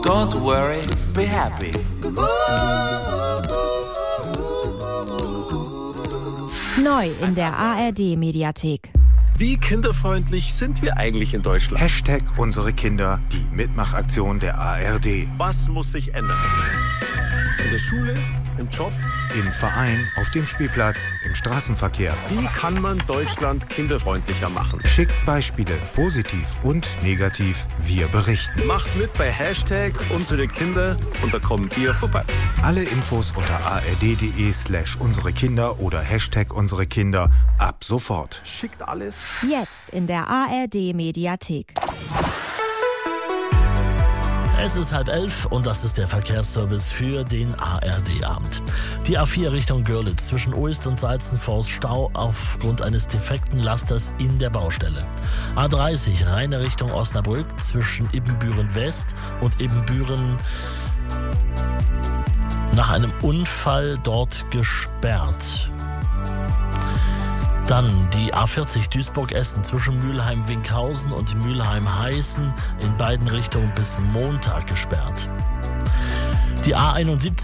Don't worry, be happy. Neu in der ARD-Mediathek. Wie kinderfreundlich sind wir eigentlich in Deutschland? Hashtag unsere Kinder, die Mitmachaktion der ARD. Was muss sich ändern? In der Schule, im Job? Im Verein, auf dem Spielplatz, im Straßenverkehr. Wie kann man Deutschland kinderfreundlicher machen? Schickt Beispiele, positiv und negativ. Wir berichten. Macht mit bei Hashtag unsere Kinder und da kommen wir vorbei. Alle Infos unter ard.de/unsere Kinder oder Hashtag unsere Kinder ab sofort. Schickt alles. Jetzt in der ARD-Mediathek. Es ist 10:30 und das ist der Verkehrsservice für den ARD-Abend. Die A4 Richtung Görlitz zwischen Uist und Salzenforst Stau aufgrund eines defekten Lasters in der Baustelle. A30 Rheine Richtung Osnabrück zwischen Ibbenbüren West und Ibbenbüren nach einem Unfall dort gesperrt. Dann die A40 Duisburg-Essen zwischen Mülheim-Winkhausen und Mülheim-Heißen in beiden Richtungen bis Montag gesperrt. Die A71